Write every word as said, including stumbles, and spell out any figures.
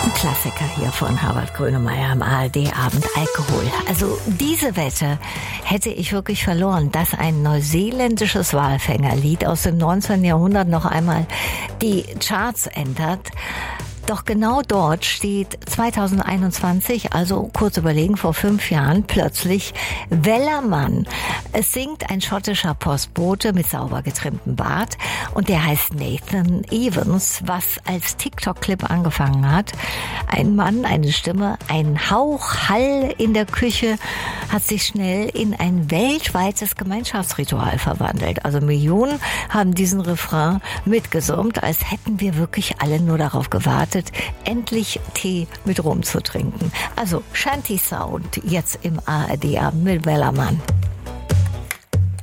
Klassiker hier von Herbert Grönemeyer am A R D-Abend Alkohol. Also diese Wette hätte ich wirklich verloren, dass ein neuseeländisches Walfängerlied aus dem neunzehnten Jahrhundert noch einmal die Charts ändert. Doch genau dort steht zweitausendeinundzwanzig, also kurz überlegen, vor fünf Jahren, plötzlich Wellerman. Es singt ein schottischer Postbote mit sauber getrimmtem Bart und der heißt Nathan Evans, was als TikTok-Clip angefangen hat. Ein Mann, eine Stimme, ein Hauch Hall in der Küche hat sich schnell in ein weltweites Gemeinschaftsritual verwandelt. Also Millionen haben diesen Refrain mitgesummt, als hätten wir wirklich alle nur darauf gewartet, endlich Tee mit Rum zu trinken. Also Shanty Sound jetzt im A R D-Abend mit Wellerman.